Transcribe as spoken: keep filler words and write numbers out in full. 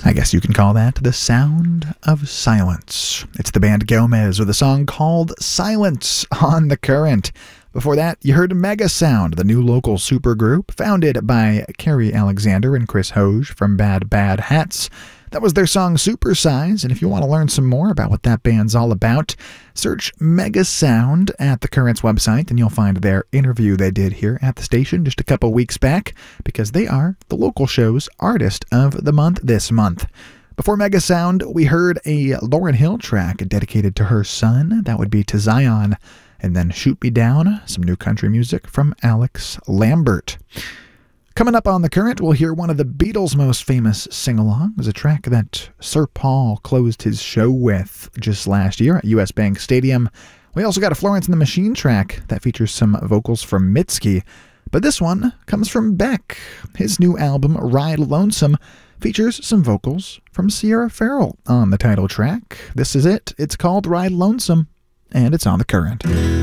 I guess you can call that the sound of silence. It's the band Gomez with a song called Silence on The Current. Before that, you heard Mega Sound, the new local supergroup founded by Carrie Alexander and Chris Hoge from Bad Bad Hats. That was their song Supersize, and if you want to learn some more about what that band's all about, search Mega Sound at The Current's website, and you'll find their interview they did here at the station just a couple weeks back, because they are the local show's Artist of the Month this month. Before Mega Sound, we heard a Lauryn Hill track dedicated to her son. That would be To Zion. And then Shoot Me Down, some new country music from Alex Lambert. Coming up on The Current, we'll hear one of the Beatles' most famous sing-alongs, a track that Sir Paul closed his show with just last year at U S Bank Stadium. We also got a Florence and the Machine track that features some vocals from Mitski. But this one comes from Beck. His new album, Ride Lonesome, features some vocals from Sierra Farrell on the title track. This is it. It's called Ride Lonesome, and it's on The Current.